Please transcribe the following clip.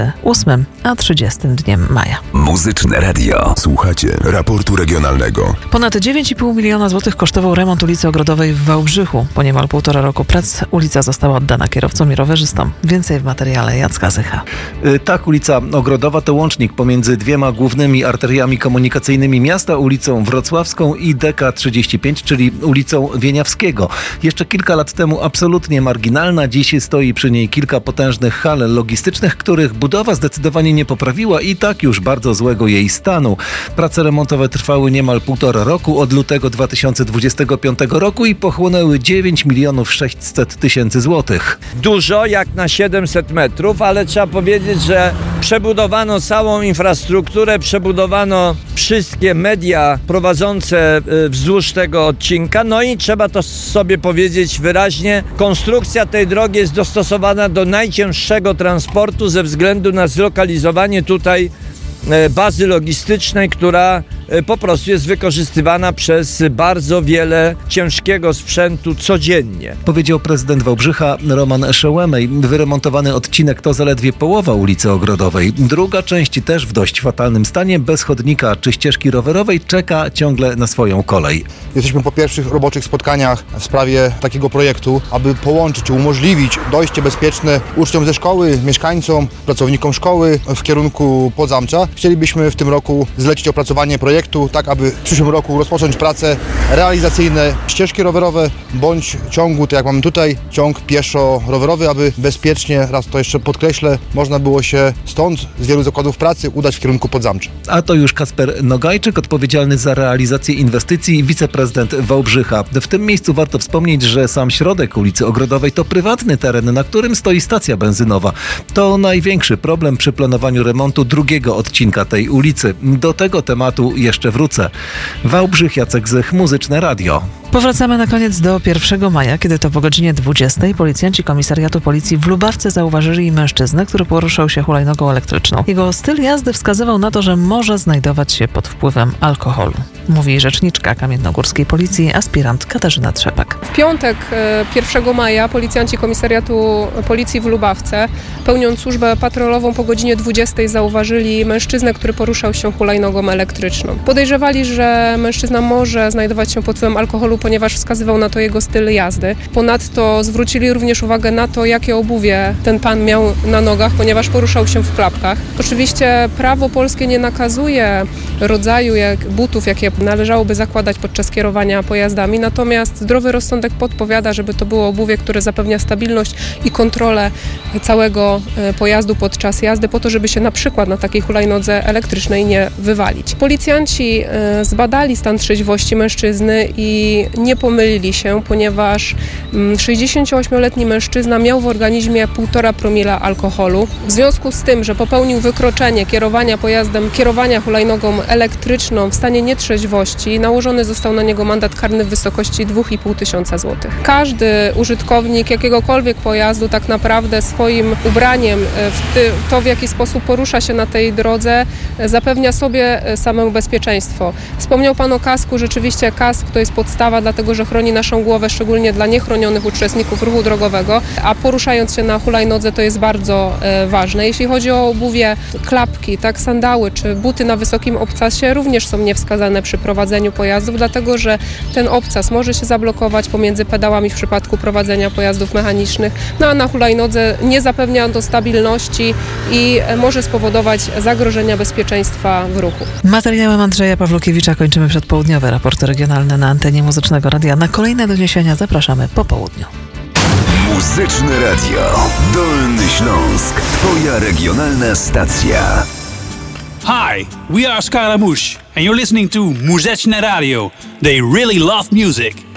8 a 30 dniem maja. Muzyczne radio. Słuchacie raportu regionalnego. Ponad 9,5 miliona złotych kosztował remont ulicy Ogrodowej w Wałbrzychu. Po niemal 1,5 roku prac ulica została oddana kierowcom i rowerzystom. Więcej w materiale Jacka Zycha. Tak, ulica Ogrodowa to łącznik pomiędzy dwiema głównymi arteriami komunikacyjnymi miasta, ulicą Wrocławską i DK35, czyli ulicą Wieniawskiego. Jeszcze kilka lat temu absolutnie marginalna, dziś stoi przy niej kilka potężnych hal logistycznych, których budowa zdecydowanie nie poprawiła i tak już bardzo złego jej stanu. Prace remontowe trwały niemal 1,5 roku od lutego 2025 roku i pochłonęły 9 600 000 złotych. Dużo jak na 700 metrów, ale trzeba powiedzieć, że przebudowano całą infrastrukturę, przebudowano wszystkie media prowadzące wzdłuż tego odcinka, no i trzeba to sobie powiedzieć wyraźnie, konstrukcja tej drogi jest dostosowana do najcięższego transportu ze względu na zlokalizowanie tutaj bazy logistycznej, która po prostu jest wykorzystywana przez bardzo wiele ciężkiego sprzętu codziennie. Powiedział prezydent Wałbrzycha Roman Szełemej. Wyremontowany odcinek to zaledwie połowa ulicy Ogrodowej. Druga część też w dość fatalnym stanie, bez chodnika czy ścieżki rowerowej, czeka ciągle na swoją kolej. Jesteśmy po pierwszych roboczych spotkaniach w sprawie takiego projektu, aby połączyć, umożliwić dojście bezpieczne uczniom ze szkoły, mieszkańcom, pracownikom szkoły w kierunku Podzamcza. Chcielibyśmy w tym roku zlecić opracowanie projektu, tak aby w przyszłym roku rozpocząć prace realizacyjne, ścieżki rowerowe bądź ciągu, tak jak mamy tutaj, ciąg pieszo-rowerowy, aby bezpiecznie, raz to jeszcze podkreślę, można było się stąd z wielu zakładów pracy udać w kierunku Podzamcza. A to już Kasper Nogajczyk, odpowiedzialny za realizację inwestycji, wiceprezydent Wałbrzycha. W tym miejscu warto wspomnieć, że sam środek ulicy Ogrodowej to prywatny teren, na którym stoi stacja benzynowa. To największy problem przy planowaniu remontu drugiego odcinka tej ulicy. Do tego tematu jeszcze wrócę. Wałbrzych, Jacek Zych, Muzyczne Radio. Powracamy na koniec do 1 maja, kiedy to po godzinie 20 policjanci Komisariatu Policji w Lubawce zauważyli mężczyznę, który poruszał się hulajnogą elektryczną. Jego styl jazdy wskazywał na to, że może znajdować się pod wpływem alkoholu. Mówi rzeczniczka Kamiennogórskiej Policji, aspirant Katarzyna Trzepek. W piątek 1 maja policjanci Komisariatu Policji w Lubawce, pełniąc służbę patrolową po godzinie 20 zauważyli mężczyznę, który poruszał się hulajnogą elektryczną. Podejrzewali, że mężczyzna może znajdować się pod wpływem alkoholu, ponieważ wskazywał na to jego styl jazdy. Ponadto zwrócili również uwagę na to, jakie obuwie ten pan miał na nogach, ponieważ poruszał się w klapkach. Oczywiście prawo polskie nie nakazuje rodzaju butów, jakie należałoby zakładać podczas kierowania pojazdami, natomiast zdrowy rozsądek podpowiada, żeby to było obuwie, które zapewnia stabilność i kontrolę całego pojazdu podczas jazdy, po to, żeby się na przykład na takiej hulajnodze elektrycznej nie wywalić. Policjanci zbadali stan trzeźwości mężczyzny i nie pomylili się, ponieważ 68-letni mężczyzna miał w organizmie 1,5 promila alkoholu. W związku z tym, że popełnił wykroczenie kierowania pojazdem, kierowania hulajnogą elektryczną w stanie nietrzeźwości, nałożony został na niego mandat karny w wysokości 2500 zł. Każdy użytkownik jakiegokolwiek pojazdu tak naprawdę swoim ubraniem, w jaki sposób porusza się na tej drodze, zapewnia sobie samemu bezpieczeństwo. Wspomniał Pan o kasku, rzeczywiście kask to jest podstawa, dlatego że chroni naszą głowę, szczególnie dla niechronionych uczestników ruchu drogowego, a poruszając się na hulajnodze to jest bardzo ważne. Jeśli chodzi o obuwie, klapki, sandały czy buty na wysokim obcasie również są niewskazane przy prowadzeniu pojazdów, dlatego że ten obcas może się zablokować pomiędzy pedałami w przypadku prowadzenia pojazdów mechanicznych, a na hulajnodze nie zapewnia to stabilności i może spowodować zagrożenia bezpieczeństwa w ruchu. Materiałem Andrzeja Pawlukiewicza kończymy przedpołudniowe raporty regionalne na antenie Muzycznego Radia. Na kolejne doniesienia zapraszamy po południu. Muzyczne Radio. Dolny Śląsk. Twoja regionalna stacja. Hi, we are Scaramouche, and you're listening to Muzyczne Radio. They really love music.